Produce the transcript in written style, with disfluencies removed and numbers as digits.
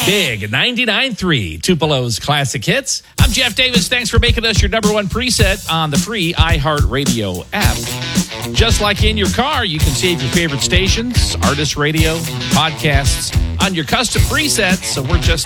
Big 99.3 Tupelo's Classic Hits. I'm Jeff Davis. Thanks for making us your number one preset on the free iHeartRadio app. Just like in your car, you can save your favorite stations, artist radio, podcasts on your custom presets. So we're just